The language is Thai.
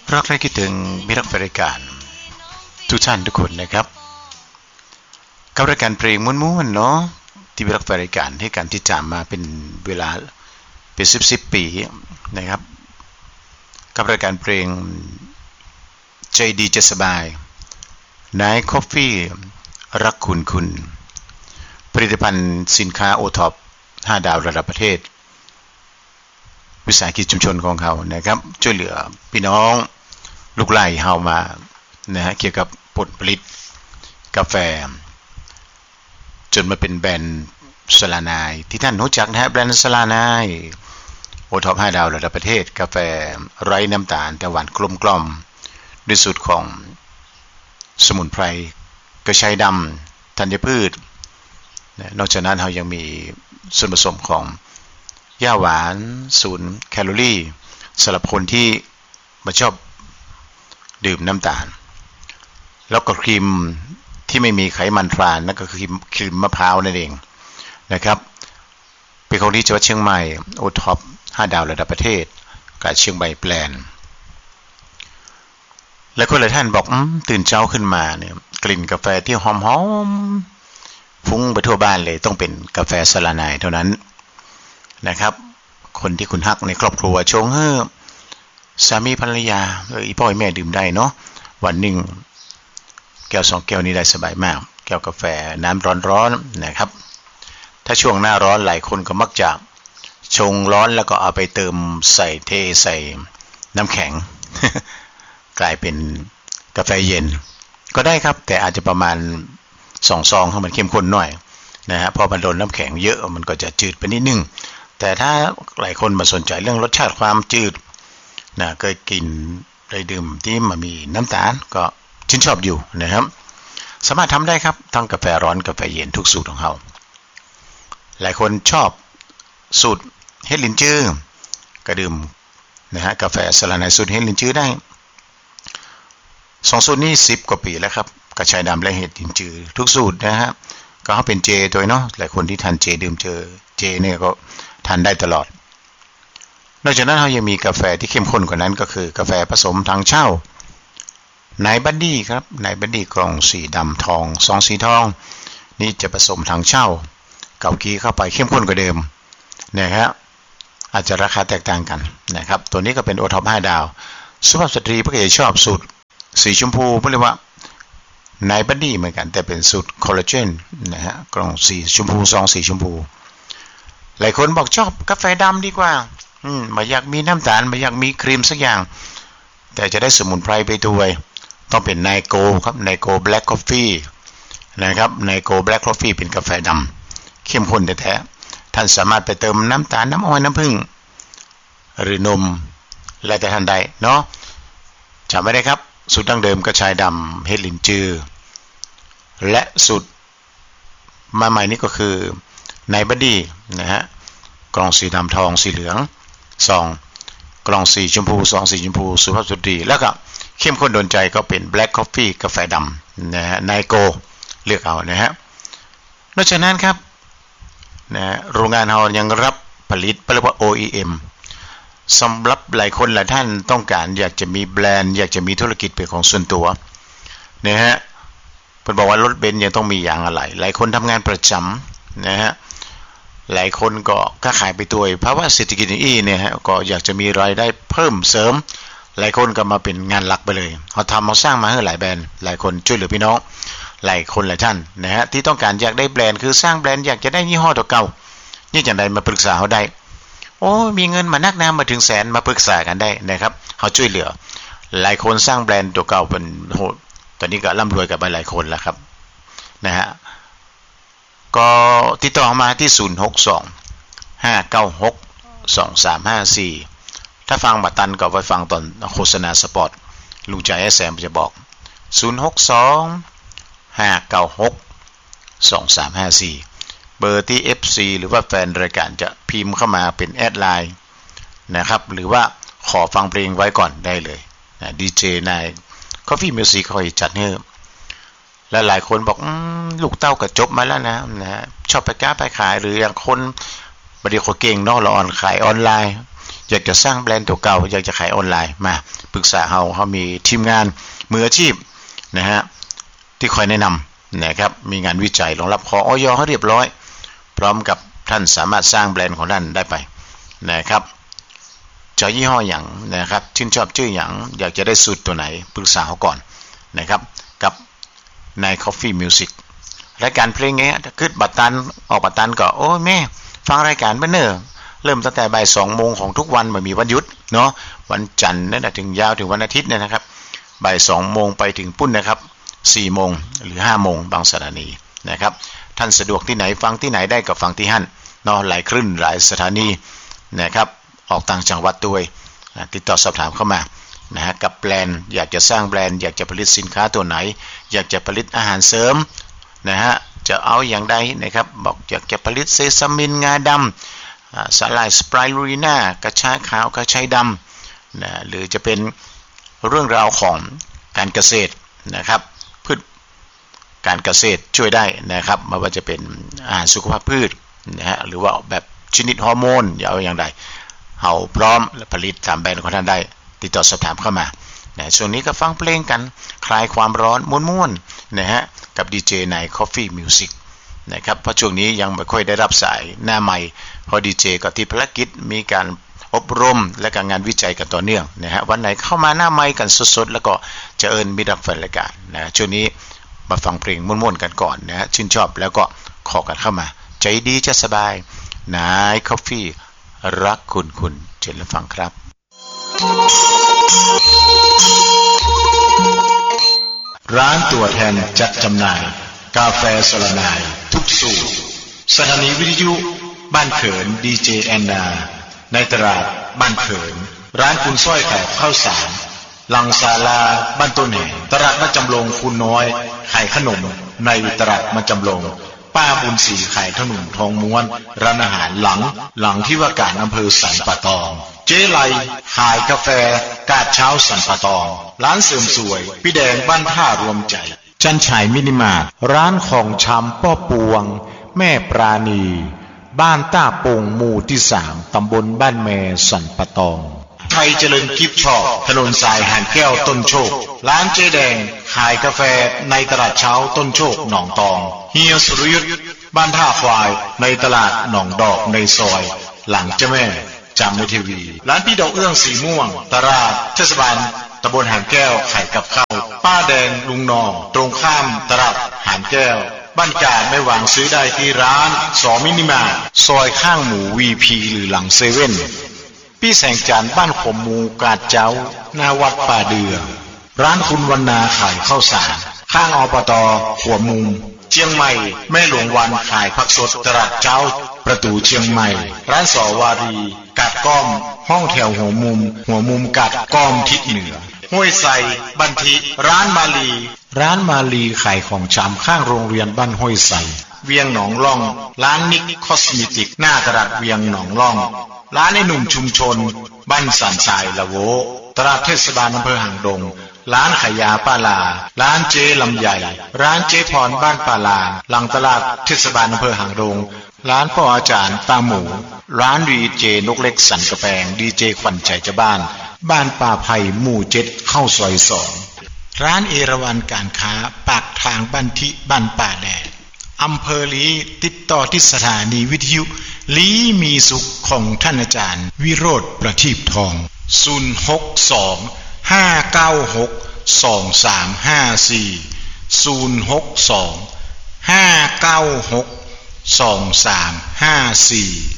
รักและคิดถึงมิตรรายการทุกท่านทุกคนนะครับกับรายการเพลงม้วนๆเนาะที่มิตรรายการให้การติดตามมาเป็นเวลาเป็น10ปีนะครับกับรายการเพลงใจดีจะสบายนายคอฟฟี่รักคุณผลิตภัณฑ์สินค้าโอท็อป5 ดาวระดับประเทศวิสาหกิจชุมชนของเขานะครับช่วยเหลือพี่น้องลูกไร่เฮามานะฮะเกี่ยวกับผลผลิตกาแฟจนมาเป็นแบรนด์สลานายที่ท่านรู้จักนะฮะแบรนด์สลานายโอท็อป5 ดาวระดับประเทศกาแฟไร้น้ำตาลแต่หวานกลมกล่อมด้วยสูตรของสมุนไพรกระชายดำธัญพืชนอกจากนั้นเรายังมีส่วนผสมของย่าหวาน0 แคลอรี่สำหรับคนที่ไม่ชอบดื่มน้ำตาลแล้วก็ครีมที่ไม่มีไขมันทรานนั่นก็คือครีมมะพร้าวนั่นเองนะครับเป็นของที่จังหวัดเชียงใหม่โอท็อป5 ดาวระดับประเทศกับเชียงใหม่แบรนด์และคนหลายท่านบอกตื่นเช้าขึ้นมาเนี่ยกลิ่นกาแฟที่หอมๆฟุ้งไปทั่วบ้านเลยต้องเป็นกาแฟสลานายเท่านั้นนะครับคนที่คุณฮักในครอบครัวชงให้สามีภรรยาอีพ่อแม่ดื่มได้เนาะวันหนึ่งแก้ว2 แก้วนี้ได้สบายมากแก้วกาแฟน้ำร้อนๆนะครับถ้าช่วงหน้าร้อนหลายคนก็มักจะชงร้อนแล้วก็เอาไปเติมใส่น้ำแข็ง กลายเป็นกาแฟเย็นก็ได้ครับแต่อาจจะประมาณ2 ซองให้มันเข้มข้นหน่อยนะฮะพอมันโดนน้ำแข็งเยอะมันก็จะจืดไปนิดนึงแต่ถ้าหลายคนมาสนใจเรื่องรสชาติความจืดนะเคยกินได้ดื่มที่มันมีน้ำตาลก็ชื่นชอบอยู่นะครับสามารถทำได้ครับทั้งกาแฟร้อนกาแฟเย็นทุกสูตรของเขาหลายคนชอบสูตรเฮดลินจื้อก็ดื่มนะฮะกาแฟสลานายสูตรเฮดลินจื้อได้2 สูตรนี้10 กว่าปีแล้วครับกระชายดำและเฮดลินจื้อทุกสูตรนะฮะก็เขาเป็นเจตัวเนาะหลายคนที่ทานเจดื่มเจเนี่ยก็ทานได้ตลอดนอกจากนั้นเขายังมีกาแฟที่เข้มข้นกว่านั้นก็คือกาแฟผสมทางเช่านายบัดดี้ครับนายบัดดี้กล่องสีดำทอง2 สีทองนี่จะผสมทางเช่าเกากีเข้าไปเข้มข้นกว่าเดิมนะครับอาจจะราคาแตกต่างกันนะครับตัวนี้ก็เป็นโอท็อป5 ดาวสุภาพสตรีพวกเขาชอบสูตรสีชมพูเรียกว่านายบัดดี้เหมือนกันแต่เป็นสูตรคอลลาเจนนะฮะกล่องสีชมพูซองสีชมพูหลายคนบอกชอบกาแฟดำดีกว่าไม่อยากมีน้ำตาลไม่อยากมีครีมสักอย่างแต่จะได้สมุนไพรไปด้วยต้องเป็นไนโกครับไนโกแบล็คคอฟฟี่นะครับไนโกแบล็คคอฟฟี่เป็นกาแฟดำเข้มข้นแท้ๆท่านสามารถไปเติมน้ำตาลน้ำอ้อยน้ำผึ้งหรือนมและแต่ท่านใดเนาะจำไว้ได้ครับสูตรดั้งเดิมกระชายดำเฮดลินจือและสูตรมาใหม่นี้ก็คือไนบัดดี้นะฮะกล่องสีดำทองสีเหลือง2 กล่องสีชมพู2 สีชมพูสุภาพสตรีแล้วก็เข้มข้นโดนใจก็เป็นแบล็คคอฟฟี่กาแฟดำนะฮะไนโกเลือกเอานะฮะนอกจากนั้นครับนะโรงงานเรายังรับผลิตเรียกว่า OEM สำหรับหลายคนหลายท่านต้องการอยากจะมีแบรนด์อยากจะมีธุรกิจเป็นของส่วนตัวนะฮะเพิ่นบอกว่ารถเบนซ์ยังต้องมีอย่างอะไรหลายคนทำงานประจำนะฮะหลายคนก็ค้าขายไปตัวเพราะว่าเศรษฐกิจเนี่ยฮะก็อยากจะมีรายได้เพิ่มเสริมหลายคนก็มาเป็นงานหลักไปเลยเขาสร้างมาให้หลายแบรนด์หลายคนช่วยเหลือพี่น้องหลายคนหลายท่านนะฮะที่ต้องการอยากได้แบรนด์คือสร้างแบรนด์อยากจะได้ยี่ห้อตัวเก่านี่จังใดมาปรึกษาเขาได้โอ้มีเงินมานักมาถึงแสนมาปรึกษากันได้นะครับเขาช่วยเหลือหลายคนสร้างแบรนด์ตัวเก่าเป็นโหตอนนี้ก็ร่ำรวยกันไปหลายคนแล้วครับนะฮะก็ติดต่อมาที่062-596-2354ถ้าฟังบัตรตันก็ไปฟังตอนโฆษณาสปอตลุงใจแซมจะบอก062-596-2354เบอร์ที่ FC หรือว่าแฟนรายการจะพิมพ์เข้ามาเป็นแอดไลน์นะครับหรือว่าขอฟังเพลงไว้ก่อนได้เลยนะดีเจนาย Coffee Music คอยจัดให้และหลายคนบอกลูกเต้าก็จบมาแล้วนะชอบไปค้าไปขายหรืออย่างคนบริโภคเก่งเนาะเราขายออนไลน์อยากจะสร้างแบรนด์ตัวเก่าอยากจะขายออนไลน์มาปรึกษาเขามีทีมงานมืออาชีพนะฮะที่คอยแนะนำนะครับมีงานวิจัยรองรับขออย.เขาเรียบร้อยพร้อมกับท่านสามารถสร้างแบรนด์ของท่านได้ไปนะครับจะยี่ห้ออย่างนะครับชื่นชอบชื่ออย่างอยากจะได้สูตรตัวไหนปรึกษาเขาก่อนนะครับกับนาย Coffee Music รายการเพลงเงี้ยขึ้นบัตรตันออกบัตรตันก็โอ้แม่ฟังรายการเบนเนอร์เริ่มตั้งแต่บ่าย 2 โมงของทุกวันไม่มีวันหยุดเนาะวันจันทร์นั่นถึงยาวถึงวันอาทิตย์เนี่ยนะครับบ่าย 2 โมงไปถึงปุ้นนะครับ4 โมงหรือ 5 โมงบางสถานีนะครับท่านสะดวกที่ไหนฟังที่ไหนได้ก็ฟังที่หั่นเนาะหลายคลื่นหลายสถานีนะครับออกต่างจังหวัดด้วยติดต่อสอบถามเข้ามานะฮะกับแบรนด์อยากจะสร้างแบรนด์อยากจะผลิตสินค้าตัวไหนอยากจะผลิตอาหารเสริมนะฮะจะเอาอย่างใดนะครับบอกอยากจะผลิตเซซามินงาดำสาหร่ายสไปรูลิน่ากระชายขาวกระชายดำนะหรือจะเป็นเรื่องราวของการเกษตรนะครับพืชการเกษตรช่วยได้นะครับไม่ว่าจะเป็นอาหารสุขภาพพืชนะฮะหรือว่าแบบชนิดฮอร์โมนอย่าเอาอย่างใดเฮาพร้อมและผลิตตามแบรนด์ของท่านได้ติดต่อสอบถามเข้ามานะช่วงนี้ก็ฟังเพลงกันคลายความร้อนม่วนๆนะฮะกับดีเจนาย Coffee Music นะครับเพราะช่วงนี้ยังไม่ค่อยได้รับสายหน้าใหม่เพราะดีเจก็ติดภารกิจมีการอบรมและการงานวิจัยกันต่อเนื่องนะฮะวันไหนเข้ามาหน้าใหม่กันสดๆแล้วก็จะเอิ้นมิตรรับฟังรายการนะช่วงนี้มาฟังเพลงม่วนๆกันก่อนนะฮะชื่นชอบแล้วก็ขอกันเข้ามาใจดีจะสบายนาย Coffee รักคุณเชิญรับฟังครับร้านตัวแทนจัดจำหน่ายกาแฟสลนายทุกสูตรสถานีวิทยุบ้านเขินดีเจแอนนาในตลาดบ้านเขินร้านคุณสร้อยแขกข้าวสารลังศาลาบ้านต้นแห่งตลาดมาจำลงคุณน้อยขายขนมในตลาดมาจำลงป้าบุญศรีขายขนมทองม้วนร้านอาหารหลังที่ว่าการอำเภอสันป่าตองเจ๊ไลขายกาแฟกาดเช้าสันป่าตองร้านเสริมสวยพี่แดงบ้านท่ารวมใจจันฉายมินิมาร์ทร้านของชำป้อปวงแม่ปราณีบ้านต้าโป่งหมู่ที่3ตำบลบ้านแมสันป่าตองไทยเจริญกิฟต์ช็อปถนนสายหานแก้วต้นโชคร้านเจ๊แดงขายกาแฟในตลาดเช้าต้นโชคหนองตองเฮียสุรยุทธบ้านท่าควายในตลาดหนองดอกในซอยหลังเจ้าแม่จำในทีวีร้านพี่ดอกเอื้องสีม่วงตลาดเทศบาลตำบลหานแก้วขายกับข้าวป้าแดงลุงนองตรงข้ามตลาดหานแก้วบ้านกาดไม่วางซื้อได้ที่ร้าน2มินิมาร์ทซอยข้างหมู่ VP หรือหลังเซเว่นพี่แสงจันทร์บ้านขมมูกาดเจ้าหน้าวัดป่าเดือร้านคุณวรรณาขายข้าวสารข้างอบต.หัวมุมเชียงใหม่แม่หลวงวันขายผักสดตลาดเจ้าประตูเชียงใหม่ร้านสวารีกาดก้อมห้องแถวหัวมุมกาดก้อมทิศเหนือห้วยไซบันทิร้านมาลีขายของชำข้างโรงเรียนบ้านห้วยไซเวียงหนองล่องร้านนิกคอสเมติกหน้าตลาดเวียงหนองล่องร้านในหนุ่มชุมชนบ้านสันทรายละโวตลาดเทศบาลอำเภอหางดงร้านขายยาป้าลาร้านเจ๊ลำใหญ่ร้านเจ๊พรบ้านป้าลาหลังตลาดเทศบาลอำเภอหางดงร้านพ่ออาจารย์ตาหมูร้านดีเจนกเล็กสันกระแปงดีเจขวัญใจจะบ้านป่าไผ่หมู่7เข้าซอย2ร้านเอราวัณการค้าปากทางบ้านทิบ้านป่าแดดอำเภอลีติดต่อที่สถานีวิทยุลีมีสุขของท่านอาจารย์วิโรจน์ประทีปทอง062-596-2354 062-596-2354